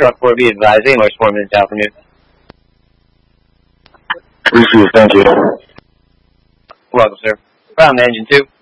Truck 4B advising, we're 4 minutes out from you. Appreciate it, thank you. Welcome, sir. Ground to engine 2.